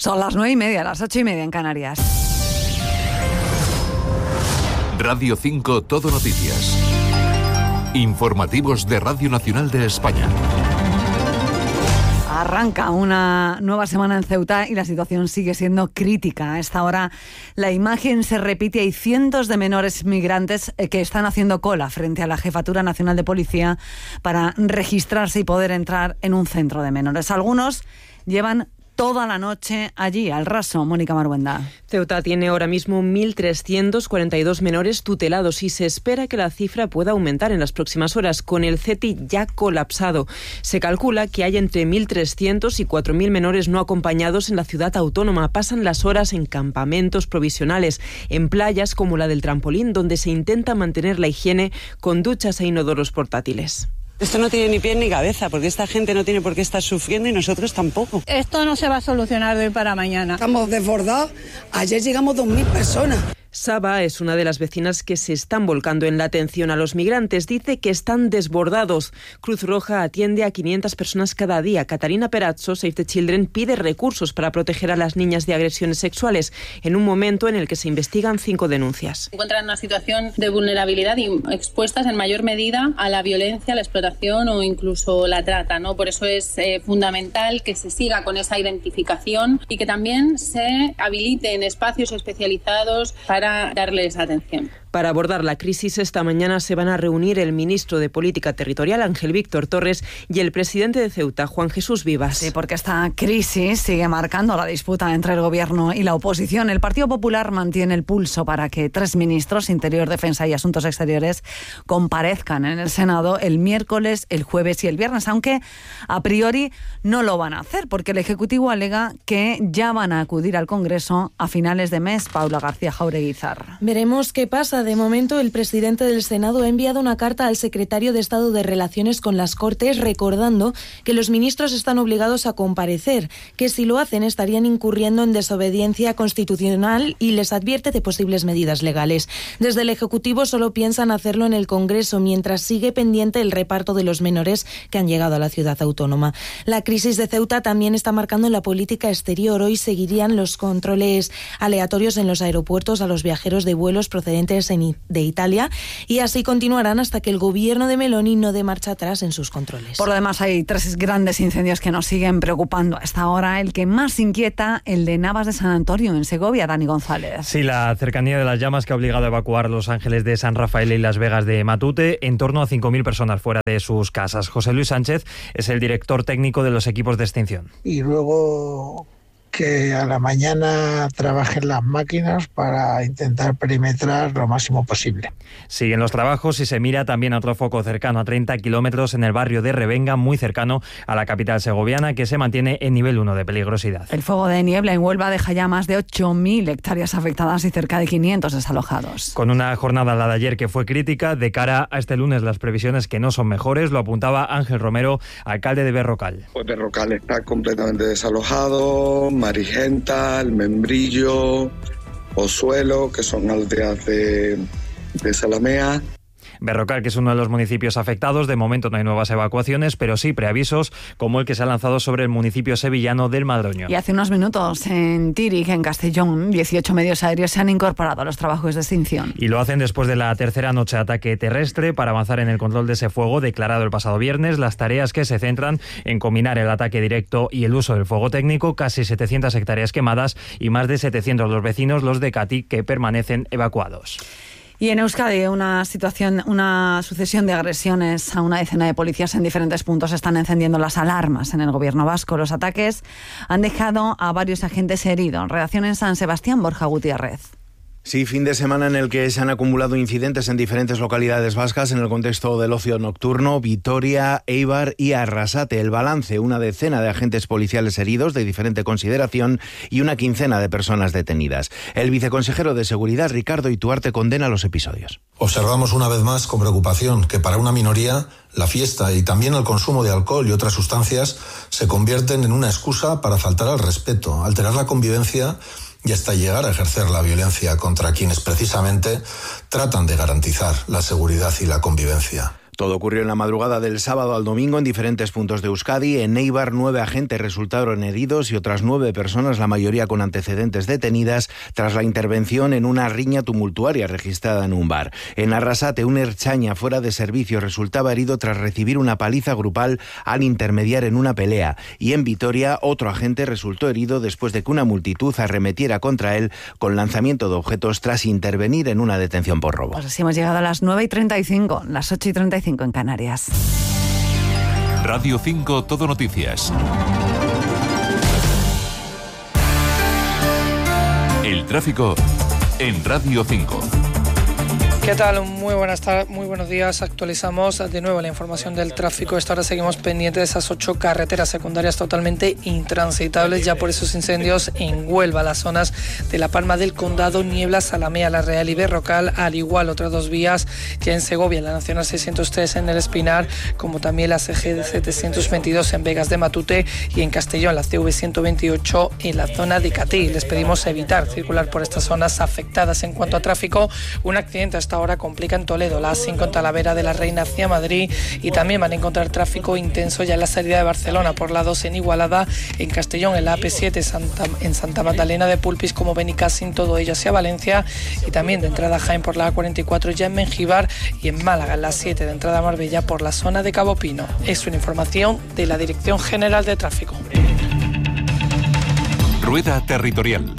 Son las 9:30, las 8:30 en Canarias. Radio 5 Todo Noticias. Informativos de Radio Nacional de España. Arranca una nueva semana en Ceuta y la situación sigue siendo crítica. A esta hora la imagen se repite. Hay cientos de menores migrantes que están haciendo cola frente a la Jefatura Nacional de Policía para registrarse y poder entrar en un centro de menores. Algunos llevan toda la noche allí, al raso. Mónica Maruenda. Ceuta tiene ahora mismo 1.342 menores tutelados y se espera que la cifra pueda aumentar en las próximas horas, con el CETI ya colapsado. Se calcula que hay entre 1.300 y 4.000 menores no acompañados en la ciudad autónoma. Pasan las horas en campamentos provisionales, en playas como la del Trampolín, donde se intenta mantener la higiene con duchas e inodoros portátiles. Esto no tiene ni pie ni cabeza, porque esta gente no tiene por qué estar sufriendo y nosotros tampoco. Esto no se va a solucionar de hoy para mañana. Estamos desbordados. Ayer llegamos 2.000 personas. Saba es una de las vecinas que se están volcando en la atención a los migrantes. Dice que están desbordados. Cruz Roja atiende a 500 personas cada día. Catarina Perazzo, Save the Children, pide recursos para proteger a las niñas de agresiones sexuales, en un momento en el que se investigan 5 denuncias. Se encuentran en una situación de vulnerabilidad y expuestas en mayor medida a la violencia, la explotación o incluso la trata, ¿no? Por eso es fundamental que se siga con esa identificación y que también se habiliten espacios especializados para darles atención. Para abordar la crisis, esta mañana se van a reunir el ministro de Política Territorial, Ángel Víctor Torres, y el presidente de Ceuta, Juan Jesús Vivas. Sí, porque esta crisis sigue marcando la disputa entre el gobierno y la oposición. El Partido Popular mantiene el pulso para que 3 ministros, Interior, Defensa y Asuntos Exteriores, comparezcan en el Senado el miércoles, el jueves y el viernes, aunque a priori no lo van a hacer, porque el Ejecutivo alega que ya van a acudir al Congreso a finales de mes. Paula García Jaureguizar. Veremos qué pasa. De momento, el presidente del Senado ha enviado una carta al secretario de Estado de Relaciones con las Cortes recordando que los ministros están obligados a comparecer, que si lo hacen estarían incurriendo en desobediencia constitucional y les advierte de posibles medidas legales. Desde el Ejecutivo solo piensan hacerlo en el Congreso, mientras sigue pendiente el reparto de los menores que han llegado a la ciudad autónoma. La crisis de Ceuta también está marcando la política exterior. Hoy seguirían los controles aleatorios en los aeropuertos a los viajeros de vuelos procedentes de Italia, y así continuarán hasta que el gobierno de Meloni no dé marcha atrás en sus controles. Por lo demás, hay 3 grandes incendios que nos siguen preocupando hasta ahora. El que más inquieta, el de Navas de San Antonio, en Segovia. Dani González. Sí, la cercanía de las llamas que ha obligado a evacuar Los Ángeles de San Rafael y Las Vegas de Matute, en torno a 5.000 personas fuera de sus casas. José Luis Sánchez es el director técnico de los equipos de extinción. Y luego que a la mañana trabajen las máquinas para intentar perimetrar lo máximo posible. Siguen los trabajos y se mira también a otro foco cercano a 30 kilómetros en el barrio de Revenga, muy cercano a la capital segoviana, que se mantiene en nivel 1 de peligrosidad. El fuego de niebla en Huelva deja ya más de 8.000 hectáreas afectadas y cerca de 500 desalojados. Con una jornada, la de ayer, que fue crítica, de cara a este lunes las previsiones que no son mejores, lo apuntaba Ángel Romero, alcalde de Berrocal. Pues Berrocal está completamente desalojado, Marigenta, El Membrillo, Pozuelo, que son aldeas de Salamea. Berrocal, que es uno de los municipios afectados, de momento no hay nuevas evacuaciones, pero sí preavisos, como el que se ha lanzado sobre el municipio sevillano del Madroño. Y hace unos minutos en Tírig, en Castellón, 18 medios aéreos se han incorporado a los trabajos de extinción. Y lo hacen después de la tercera noche de ataque terrestre para avanzar en el control de ese fuego declarado el pasado viernes. Las tareas que se centran en combinar el ataque directo y el uso del fuego técnico, casi 700 hectáreas quemadas y más de 700 los vecinos, los de Catí, que permanecen evacuados. Y en Euskadi, una sucesión de agresiones a una decena de policías en diferentes puntos están encendiendo las alarmas en el gobierno vasco. Los ataques han dejado a varios agentes heridos. Redacción en San Sebastián, Borja Gutiérrez. Sí, fin de semana en el que se han acumulado incidentes en diferentes localidades vascas en el contexto del ocio nocturno, Vitoria, Eibar y Arrasate. El balance, una decena de agentes policiales heridos de diferente consideración y una quincena de personas detenidas. El viceconsejero de Seguridad, Ricardo Ituarte, condena los episodios. Observamos una vez más con preocupación que para una minoría la fiesta y también el consumo de alcohol y otras sustancias se convierten en una excusa para faltar al respeto, alterar la convivencia y hasta llegar a ejercer la violencia contra quienes precisamente tratan de garantizar la seguridad y la convivencia. Todo ocurrió en la madrugada del sábado al domingo en diferentes puntos de Euskadi. En Eibar, 9 agentes resultaron heridos y otras 9 personas, la mayoría con antecedentes, detenidas tras la intervención en una riña tumultuaria registrada en un bar. En Arrasate, un ertzaina fuera de servicio resultaba herido tras recibir una paliza grupal al intermediar en una pelea. Y en Vitoria, otro agente resultó herido después de que una multitud arremetiera contra él con lanzamiento de objetos tras intervenir en una detención por robo. Pues así hemos llegado a las 9:35, las 8:35 en Canarias. Radio 5 Todo Noticias. El tráfico en Radio 5. ¿Qué tal? Muy buenos días. Actualizamos de nuevo la información del tráfico. Esta hora seguimos pendientes de esas 8 carreteras secundarias totalmente intransitables ya por esos incendios en Huelva, las zonas de La Palma del Condado, Niebla, Salamea, La Real y Berrocal, al igual otras 2 vías ya en Segovia, la Nacional 603 en el Espinar, como también la CG 722 en Vegas de Matute y en Castellón, la CV 128 en la zona de Catí. Les pedimos evitar circular por estas zonas afectadas. En cuanto a tráfico, un accidente hasta ahora complica en Toledo, la A5 en Talavera de la Reina hacia Madrid, y también van a encontrar tráfico intenso ya en la salida de Barcelona por la 2 en Igualada, en Castellón en la AP7 en Santa Magdalena de Pulpis como Benicàssim, todo ello hacia Valencia, y también de entrada a Jaén por la A44 ya en Mengíbar, y en Málaga en la 7 de entrada a Marbella por la zona de Cabo Pino. Es una información de la Dirección General de Tráfico. Rueda Territorial.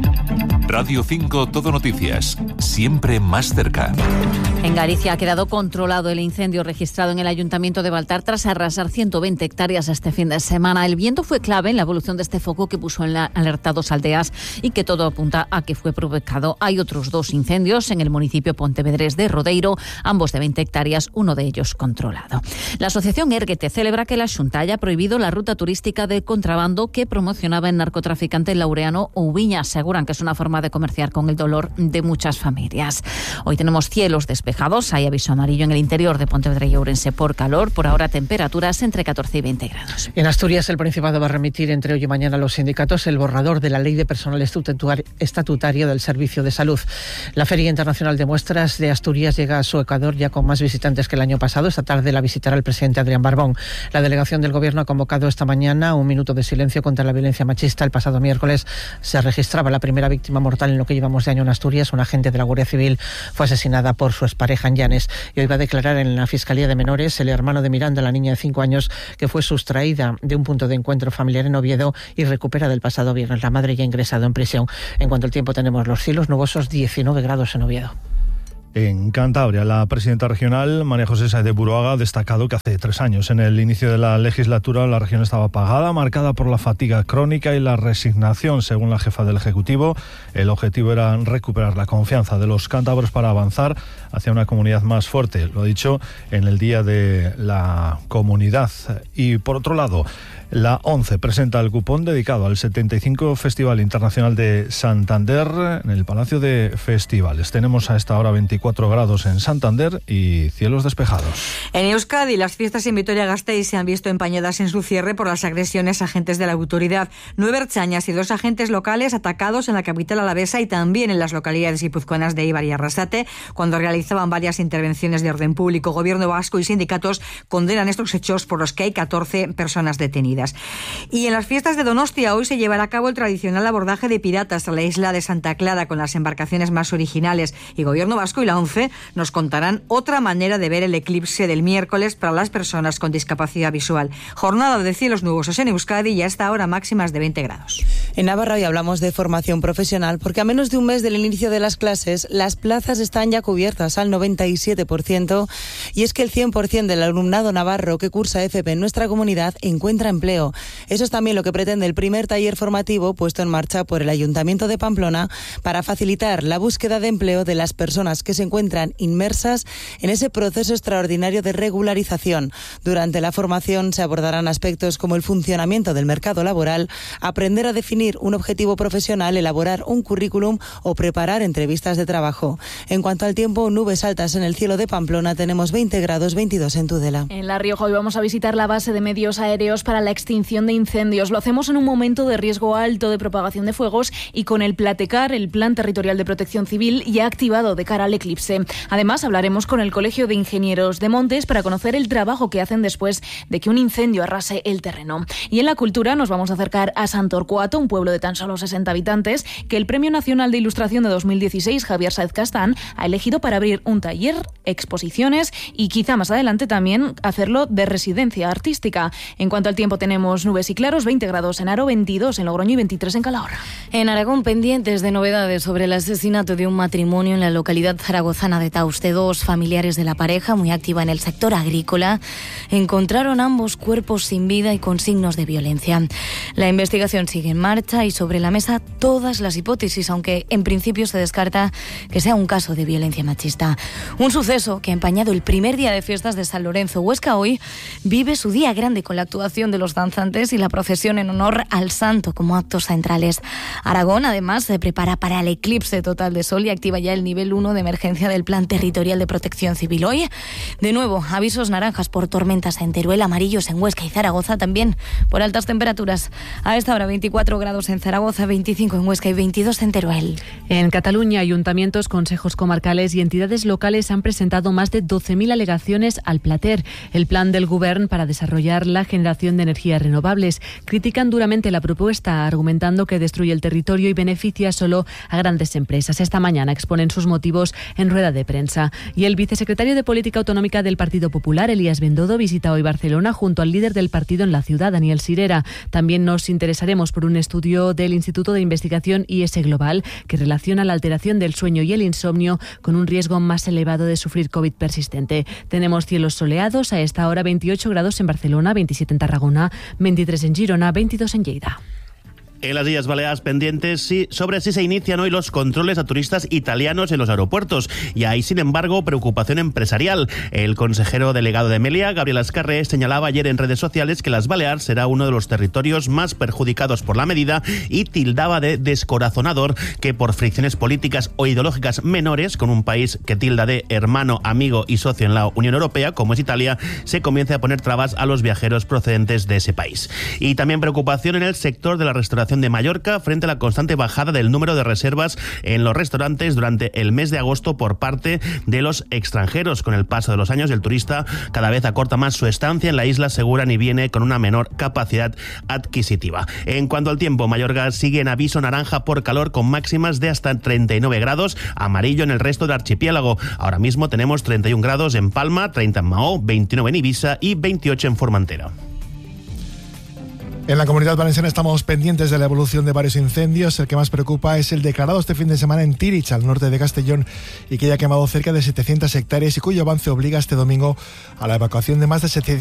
Radio 5 Todo Noticias, siempre más cerca. En Galicia ha quedado controlado el incendio registrado en el Ayuntamiento de Baltar tras arrasar 120 hectáreas este fin de semana. El viento fue clave en la evolución de este foco que puso en alerta a 2 aldeas y que todo apunta a que fue provocado. Hay otros 2 incendios en el municipio pontevedrés de Rodeiro, ambos de 20 hectáreas, uno de ellos controlado. La asociación Érguete celebra que la Xunta haya prohibido la ruta turística de contrabando que promocionaba el narcotraficante laureano Oubiña. Aseguran que es una forma de comerciar con el dolor de muchas familias. Hoy tenemos cielos despejados, hay aviso amarillo en el interior de Pontevedra y Ourense por calor, por ahora temperaturas entre 14 y 20 grados. En Asturias el Principado va a remitir entre hoy y mañana a los sindicatos el borrador de la Ley de Personal Estatutario del Servicio de Salud. La Feria Internacional de Muestras de Asturias llega a su Ecuador ya con más visitantes que el año pasado. Esta tarde la visitará el presidente Adrián Barbón. La delegación del Gobierno ha convocado esta mañana un minuto de silencio contra la violencia machista. El pasado miércoles se registraba la primera víctima mortal en lo que llevamos de año en Asturias. Una agente de la Guardia Civil fue asesinada por su expareja en Llanes, y hoy va a declarar en la Fiscalía de Menores el hermano de Miranda, la niña de 5 años que fue sustraída de un punto de encuentro familiar en Oviedo y recuperada el pasado viernes. La madre ya ha ingresado en prisión. En cuanto al tiempo, tenemos los cielos nubosos, 19 grados en Oviedo. En Cantabria, la presidenta regional, María José Sáez de Buruaga, ha destacado que hace 3 años, en el inicio de la legislatura, la región estaba apagada, marcada por la fatiga crónica y la resignación. Según la jefa del Ejecutivo, el objetivo era recuperar la confianza de los cántabros para avanzar hacia una comunidad más fuerte. Lo ha dicho en el Día de la Comunidad. Y por otro lado, la ONCE presenta el cupón dedicado al 75 Festival Internacional de Santander en el Palacio de Festivales. Tenemos a esta hora 24 grados en Santander y cielos despejados. En Euskadi, las fiestas en Vitoria-Gasteiz se han visto empañadas en su cierre por las agresiones a agentes de la autoridad. 9 ertzainas y 2 agentes locales atacados en la capital alavesa y también en las localidades guipuzcoanas de Eibar y Arrasate cuando realizaban varias intervenciones de orden público. Gobierno vasco y sindicatos condenan estos hechos por los que hay 14 personas detenidas. Y en las fiestas de Donostia hoy se llevará a cabo el tradicional abordaje de piratas a la isla de Santa Clara con las embarcaciones más originales, y Gobierno vasco y la ONCE nos contarán otra manera de ver el eclipse del miércoles para las personas con discapacidad visual. Jornada de cielos nubosos en Euskadi y a esta hora máximas de 20 grados. En Navarra hoy hablamos de formación profesional porque a menos de un mes del inicio de las clases las plazas están ya cubiertas al 97%, y es que el 100% del alumnado navarro que cursa FP en nuestra comunidad encuentra empleo. Eso es también lo que pretende el primer taller formativo puesto en marcha por el Ayuntamiento de Pamplona para facilitar la búsqueda de empleo de las personas que se encuentran inmersas en ese proceso extraordinario de regularización. Durante la formación se abordarán aspectos como el funcionamiento del mercado laboral, aprender a definir definir un objetivo profesional, elaborar un currículum o preparar entrevistas de trabajo. En cuanto al tiempo, nubes altas en el cielo de Pamplona, tenemos 20 grados, 22 en Tudela. En La Rioja hoy vamos a visitar la base de medios aéreos para la extinción de incendios. Lo hacemos en un momento de riesgo alto de propagación de fuegos y con el Platecar, el Plan Territorial de Protección Civil, ya activado de cara al eclipse. Además, hablaremos con el Colegio de Ingenieros de Montes para conocer el trabajo que hacen después de que un incendio arrase el terreno. Y en la cultura nos vamos a acercar a Santorcuato, un pueblo de tan solo 60 habitantes, que el Premio Nacional de Ilustración de 2016, Javier Sáez Castán, ha elegido para abrir un taller, exposiciones y quizá más adelante también hacerlo de residencia artística. En cuanto al tiempo, tenemos nubes y claros, 20 grados en Aro, 22 en Logroño y 23 en Calahorra. En Aragón, pendientes de novedades sobre el asesinato de un matrimonio en la localidad zaragozana de Tauste. Dos familiares de la pareja, muy activa en el sector agrícola, encontraron ambos cuerpos sin vida y con signos de violencia. La investigación sigue en marcha y sobre la mesa todas las hipótesis, aunque en principio se descarta que sea un caso de violencia machista. Un suceso que ha empañado el primer día de fiestas de San Lorenzo. Huesca hoy vive su día grande con la actuación de los danzantes y la procesión en honor al santo como actos centrales. Aragón además se prepara para el eclipse total de sol y activa ya el nivel 1 de emergencia del Plan Territorial de Protección Civil. Hoy, de nuevo, avisos naranjas por tormentas en Teruel, amarillos en Huesca y Zaragoza, también por altas temperaturas. A esta hora 24 grados en Zaragoza, 25 en Huesca y 22 en Teruel. En Cataluña, ayuntamientos, consejos comarcales y entidades locales han presentado más de 12.000 alegaciones al Plater, el plan del Govern para desarrollar la generación de energías renovables. Critican duramente la propuesta, argumentando que destruye el territorio y beneficia solo a grandes empresas. Esta mañana exponen sus motivos en rueda de prensa. Y el vicesecretario de Política Autonómica del Partido Popular, Elías Bendodo, visita hoy Barcelona junto al líder del partido en la ciudad, Daniel Sirera. También nos interesaremos por un estudio del Instituto de Investigación IS Global que relaciona la alteración del sueño y el insomnio con un riesgo más elevado de sufrir COVID persistente. Tenemos cielos soleados, a esta hora 28 grados en Barcelona, 27 en Tarragona, 23 en Girona, 22 en Lleida. En las Islas Baleares pendientes sobre si se inician hoy los controles a turistas italianos en los aeropuertos. Y hay, sin embargo, preocupación empresarial. El consejero delegado de Meliá, Gabriel Ascarré, señalaba ayer en redes sociales que las Baleares será uno de los territorios más perjudicados por la medida y tildaba de descorazonador que por fricciones políticas o ideológicas menores con un país que tilda de hermano, amigo y socio en la Unión Europea, como es Italia, se comience a poner trabas a los viajeros procedentes de ese país. Y también preocupación en el sector de la restauración de Mallorca frente a la constante bajada del número de reservas en los restaurantes durante el mes de agosto por parte de los extranjeros. Con el paso de los años, el turista cada vez acorta más su estancia en la isla, aseguran, y viene con una menor capacidad adquisitiva. En cuanto al tiempo, Mallorca sigue en aviso naranja por calor con máximas de hasta 39 grados, amarillo en el resto del archipiélago. Ahora mismo tenemos 31 grados en Palma, 30 en Mahó, 29 en Ibiza y 28 en Formentera. En la Comunidad Valenciana estamos pendientes de la evolución de varios incendios. El que más preocupa es el declarado este fin de semana en Tirich, al norte de Castellón, y que ya ha quemado cerca de 700 hectáreas y cuyo avance obliga este domingo a la evacuación de más de